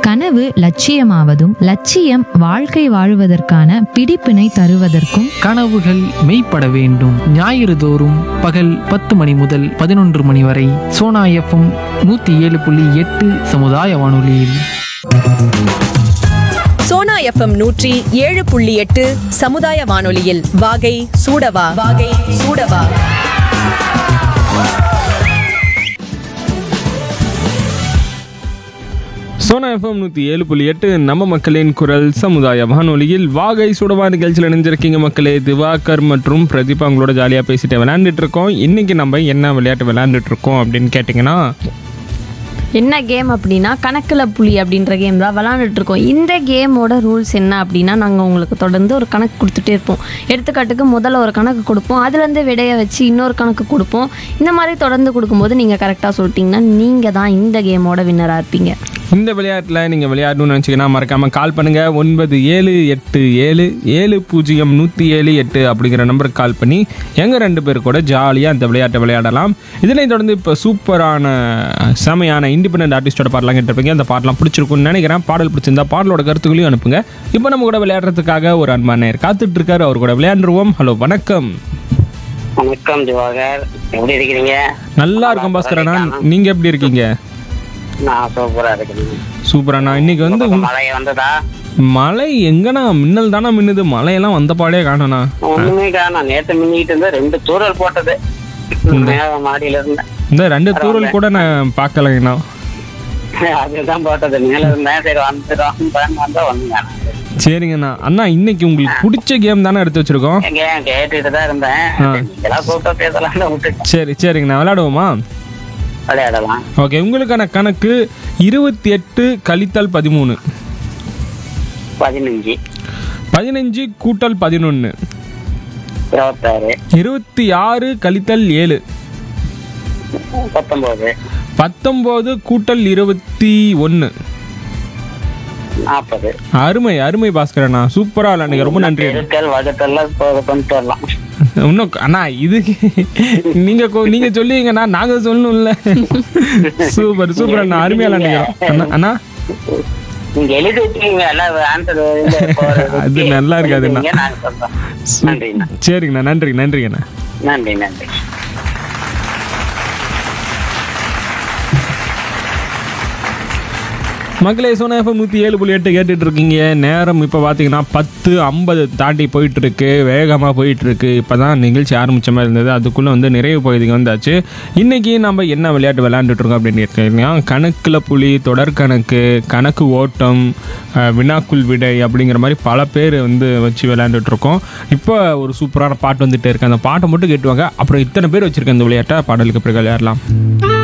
கனவு லட்சியமாவதும் லட்சியம் வாழ்க்கை வாழ்வதற்கான பிடிப்பினை தருவதற்கும் கனவுகள் மெய்ப்பட வேண்டும். ஞாயிறு தோறும் பகல் 10 மணி முதல் 11 மணி வரை சோனா எஃப்எம் 107.8 சமுதாய வானொலியில். சோனா எஃப்எம் 107.8 சமுதாய வானொலியில் வாகை சூடவா வாகை சூடவா. சோனா எஃப்எம் 107.8 நம்ம மக்களின் குரல் சமுதாய வானொலியில் வாகை சுடவா நிகழ்ச்சியில் இணைஞ்சிருக்கீங்க மக்களே. திவாகர் மற்றும் பிரதீபா உங்களோட ஜாலியாக பேசிட்டு விளையாண்டுட்டு இருக்கோம். இன்றைக்கி நம்ம என்ன விளையாட்டு விளையாண்டுட்டு இருக்கோம் அப்படின்னு கேட்டிங்கன்னா, என்ன கேம் அப்படின்னா கணக்கில் புலி அப்படின்ற கேம் தான் விளாண்டுட்ருக்கோம். இந்த கேமோட ரூல்ஸ் என்ன அப்படின்னா, நாங்கள் உங்களுக்கு தொடர்ந்து ஒரு கணக்கு கொடுத்துட்டே இருப்போம். எடுத்துக்காட்டுக்கு முதல்ல ஒரு கணக்கு கொடுப்போம், அதுலேருந்து விடையை வச்சு இன்னொரு கணக்கு கொடுப்போம். இந்த மாதிரி தொடர்ந்து கொடுக்கும்போது நீங்கள் கரெக்டாக சொல்லிட்டீங்கன்னா நீங்கள் தான் இந்த கேமோட வின்னராக இருப்பீங்க. இந்த விளையாட்டில் நீங்கள் விளையாடணும்னு நினச்சிங்கன்னா மறக்காமல் கால் பண்ணுங்கள். 9787700178 அப்படிங்கிற நம்பருக்கு கால் பண்ணி எங்கள் 2 பேர் கூட ஜாலியாக அந்த விளையாட்டை விளையாடலாம். இதனைத் தொடர்ந்து இப்போ சூப்பரான செமையான இண்டிபெண்டன்ட் ஆர்டிஸ்டோட பாடலாம் கேட்டிருப்பீங்க. அந்த பாடலாம் பிடிச்சிருக்குன்னு நினைக்கிறேன். பாடல் பிடிச்சிருந்தா பாடலோட கருத்துக்களையும் அனுப்புங்க. இப்போ நம்ம கூட விளையாடுறதுக்காக ஒரு அன்பான நேயர் காத்துட்டு இருக்காரு. அவர் கூட விளையாண்டுருவோம். ஹலோ, வணக்கம். வணக்கம் திவாகர், எப்படி இருக்கிறீங்க? நல்லா இருக்கும் பாஸ்கரண்ணா, நீங்கள் எப்படி இருக்கீங்க? நான் சூப்பரா இருக்கேன். சூப்பராண்ணா. இன்னைக்கு வந்து மழை வந்ததா? மழை எங்கண்ணா, மின்னல் தானே மின்னுது, மழையெல்லாம் வந்த பாடே காணோண்ணா. ஒண்ணுமே காணோம். நேத்து மின்னிட்டு இருந்தா 2 தூரல் போட்டது மாடியில இருந்தேன். இந்த 2 தூரல் கூட நான் பார்க்கலைங்கண்ணா. அதுதான் போட்டது, மேல இருந்தேன். சரி வந்துடும் வந்தா வந்தேன். சரிங்கண்ணா. அண்ணா, இன்னைக்கு உங்களுக்கு பிடிச்ச கேம் தானே எடுத்து வச்சிருக்கோம். கேட்டுட்டு தான் இருந்தேன். இதெல்லாம் கூப்பிட்டா பேசலாம் விட்டுட்டேன். சரிங்கண்ணா, விளையாடுவோமா? விளையாடலாம். ஓகே, உங்களுக்கான கணக்கு 28 கழித்தல் 13. 15. 15 கூட்டல் 11. 26. 26 கழித்தல் 7. 19. 19 கூட்டல் 21. 40. அருமை பாஸ்கரண்ணா, சூப்பரா விளையாடுங்க. ரொம்ப நன்றி. வகுத்தெல்லாம் கொண்டு வரலாம். இன்னும் அண்ணா, இது நீங்க சொல்லுவீங்கண்ணா, நாங்க சொல்லணும்ல. சூப்பர் அண்ணா, அருமையா விளையாடுங்க அண்ணா. நீங்க எழுதி வச்சுக்கீங்க அது நல்லா இருக்காதுண்ணா. சரிங்கண்ணா, நன்றிங்கண்ணா. நன்றி. மக்களே, சோனா எஃப்எம் 107.8 கேட்டுட்டு இருக்கீங்க. நேரம் இப்போ பார்த்தீங்கன்னா 10:50 தாண்டி போயிட்டுருக்கு, வேகமாக போயிட்டுருக்கு. இப்போ தான் நிகழ்ச்சி ஆரம்பித்த மாதிரி இருந்தது, அதுக்குள்ளே வந்து நிறைவு பகுதிக்கு வந்தாச்சு. இன்றைக்கி நம்ம என்ன விளையாட்டு விளையாண்டுட்ருக்கோம் அப்படின்னு கேட்டிங்கன்னா, கணக்கில் புலி, தொடர்கணக்கு, கணக்கு ஓட்டம், வினாக்குள் விடை அப்படிங்கிற மாதிரி பல பேர் வந்து வச்சு விளையாண்டுட்ருக்கோம். இப்போ ஒரு சூப்பரான பாட்டு வந்துகிட்டே இருக்கு, அந்த பாட்டை மட்டும் கேட்டுவாங்க. அப்புறம் இத்தனை பேர் வச்சுருக்கேன் இந்த விளையாட்டை, பாடலுக்கு பிறகு விளையாடலாம்.